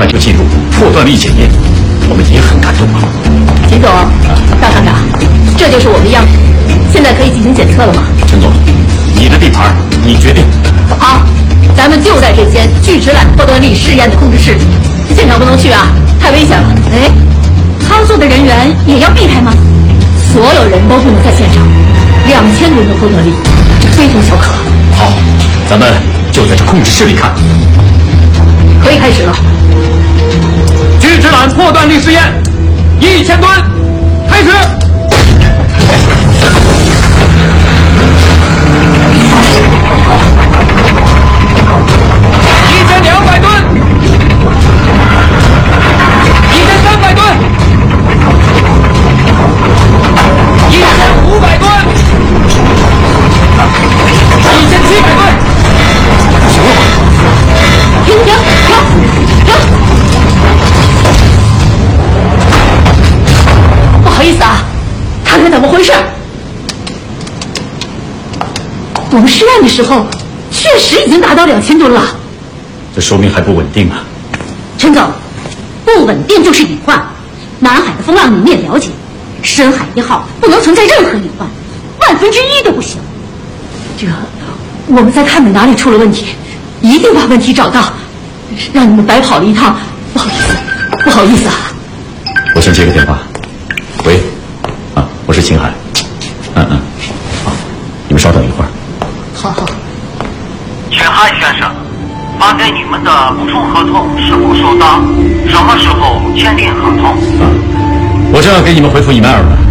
快就进入破断力检验，我们也很感动啊。 秦总，大厂长，这就是我们样品，现在可以进行检测了吗？ 陈总，你的地盘，你决定。 好，咱们就在这间聚酯缆破断力试验的控制室里，现场不能去啊，太危险了。哎，操作的人员也要避开吗？所有人都不能在现场。2000吨的破断力，这非同小可。 好，咱们就在这控制室里看。 可以开始了。 聚酯缆破断力试验，1000吨，开始。1200吨，1300吨，1500吨，1700吨。 停！不好意思啊，看看怎么回事。我们试验的时候，确实已经达到2000吨了。 这说明还不稳定啊。 陈总，不稳定就是隐患。南海的风浪你们也了解，深海1号不能存在任何隐患，1/1000都不行。这，我们在看看哪里出了问题，一定把问题找到，让你们白跑了一趟。不好意思，不好意思啊。 我先接个电话。喂，啊，我是秦海。好，你们稍等一会儿。 好。 秦海先生，发给你们的补充合同是否收到？什么时候签订合同？ 我正要给你们回复email呢。